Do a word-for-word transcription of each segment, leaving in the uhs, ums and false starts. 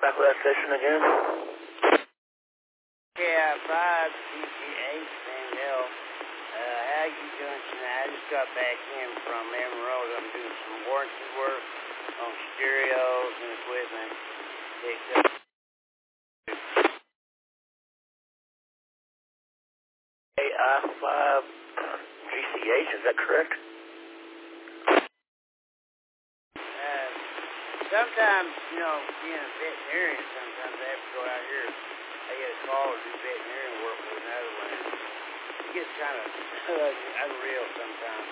Back with that station again. Yeah, five G T eight Sandell. Uh, how you doing tonight? I just got back in from Emerald. I'm doing some warranty work on stereos and equipment. Picked up. A I five G C H, is that correct? Uh, sometimes, you know, being a veterinarian, sometimes I have to go out here. I get a call to do veterinarian work with another one. It gets kind of uh, unreal sometimes.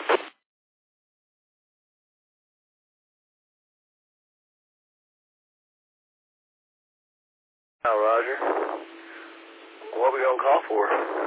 Now, Roger. What are we going to call for?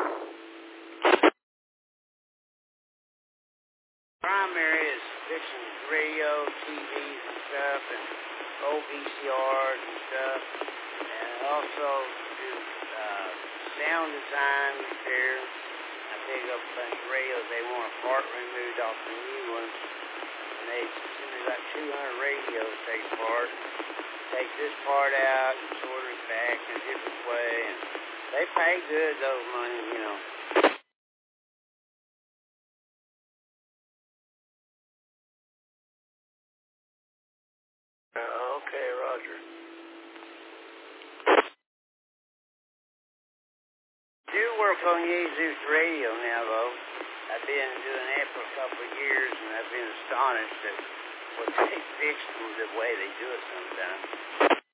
Primary is fixing radio, T Vs and stuff, and old V C Rs and stuff. And also do uh, sound design repair. I pick up a bunch of radios. They want a part removed off the new ones. And they send me about two hundred radios to take apart. Take this part out and sort it back in a different way. And they pay good, those money, you know. Uh, okay, Roger. Do work on Jesus radio now, though. I've been doing that for a couple of years, and I've been astonished at what they fixed and the way they do it sometimes.